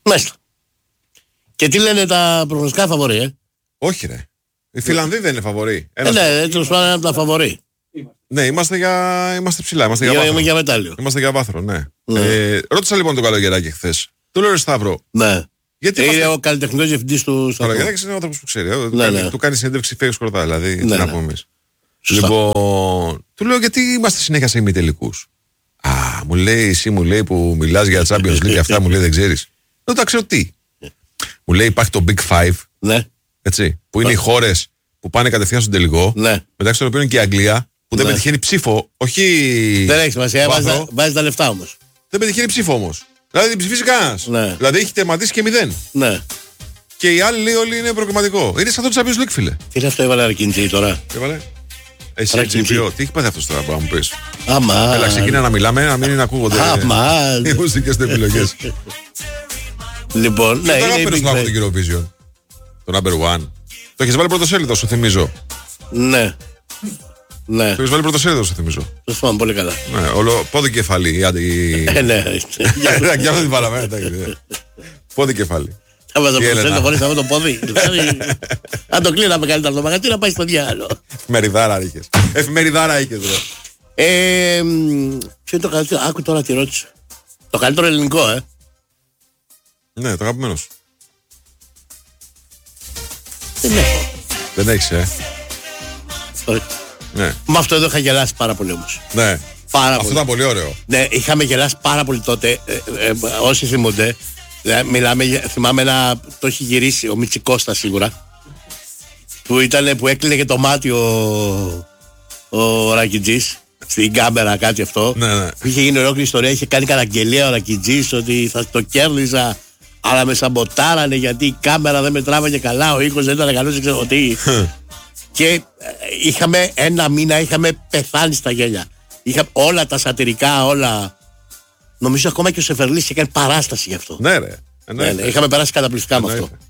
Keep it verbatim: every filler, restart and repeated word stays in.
Μάλιστα. Και τι λένε τα προγνωστικά φαβορί, ε? Όχι, ρε. Η Φιλανδοί δεν είναι φαβορί. Ε, ναι, τέλος πάντων είναι από τα φαβορί. Ναι, είμαστε, για... είμαστε ψηλά. Είμαστε για, για, βάθρο. για μετάλλιο. Είμαστε για βάθρο, ναι. ναι. Ε, ρώτησα λοιπόν τον Καλογεράκη χθες. Του λέω, ρε Σταύρο. Ναι. Γιατί είναι είμαστε... ο καλλιτεχνικός διευθυντής του σταθμού. Ο Καλογεράκης είναι ο άνθρωπος που ξέρει. Ναι, ναι. Του κάνει συνέντευξη φέγγι σκορδά, δηλαδή. Ναι, τι να ναι. πούμε εμείς. Λοιπόν, του λέω, γιατί είμαστε συνέχεια σε ημιτελικούς. Α, μου λέει, εσύ μου λέει που μιλάς για Champions League, αυτά μου λέει δεν ξέρεις. Δεν τα ξέρω τι. Μου λέει, υπάρχει το Big Five. Ναι. Έτσι, που είναι οι χώρες που πάνε κατευθείαν στον τελικό. Ναι. Μεταξύ των οποίων είναι και η Αγγλία, που δεν ναι. πετυχαίνει ψήφο, όχι. Δεν έχει σημασία, βάζει, βάζει τα λεφτά όμως. Δεν πετυχαίνει ψήφο όμως. Δηλαδή δεν ψηφίζει κανένας. Ναι. Δηλαδή έχει τερματίσει και μηδέν. Ναι. Και οι άλλοι λέει όλοι είναι προκριματικό. Είναι σαν το Champions League, φίλε. Τι είναι αυτό, έβαλε Αρκιντζή τώρα. Έβαλε. Εσύ έτσι τι έχει πάθει αυτό τώρα, να μου πει. Άμα. Έλα, ξεκινά να μιλάμε, να μην είναι ακούγονται. Άμα. Οι μουσικές επιλογές. Λοιπόν, ναι, είναι. είναι Δεν θα την Eurovision. Το number one. Το έχεις βάλει πρωτοσέλιδο, σου θυμίζω. Ναι. Ναι. Το έχεις βάλει πρωτοσέλιδο, σου θυμίζω. Το θυμάμαι πολύ καλά. Ναι, όλο πόδι κεφάλι. Ε, ναι. Για αυτό την βάλαμε. Πόδι κεφάλι. Θα βάζω πρωτοσέλιδο χωρίς αυτό το πόδι. Αν το κλείναμε καλύτερα το μαγαζί να πάει στο διάλογο. Εφημεριδάρα είχες. Εφημεριδάρα είχες, ρε. Ποιο είναι το καλύτερο, άκου τώρα τη ρώτηση. Το καλύτερο ελληνικό, ε. Ναι, το αγαπημένο σου. Δεν έχω. Δεν έχεις, ε. Sorry. Ναι. Με αυτό εδώ είχα γελάσει πάρα πολύ όμως. Ναι. Πάρα αυτό πολύ. ήταν πολύ ωραίο. Ναι, είχαμε γελάσει πάρα πολύ τότε. Ε, ε, ε, όσοι θυμούνται, ε, μιλάμε, θυμάμαι να το έχει γυρίσει ο Μητσικώστα σίγουρα. Που, ήταν, που έκλειγε και το μάτι ο, ο Ρακιτζής στην κάμερα, κάτι αυτό. Ναι, ναι. Που είχε γίνει ολόκληρη ιστορία, είχε κάνει καταγγελία ο Ρακιτζής ότι θα το κέρδιζα. Αλλά με σαμποτάρανε γιατί η κάμερα δεν μετράβαγε καλά, ο ήχος δεν ήταν καλός, δεν ξέρω τι. Και ε, είχαμε ένα μήνα, είχαμε πεθάνει στα γέλια. Είχαμε όλα τα σατυρικά, όλα. Νομίζω ακόμα και ο Σεφερλής είχε κάνει παράσταση γι' αυτό. Ναι, ρε. Ναι, ναι, είχαμε περάσει καταπληκτικά με αυτό.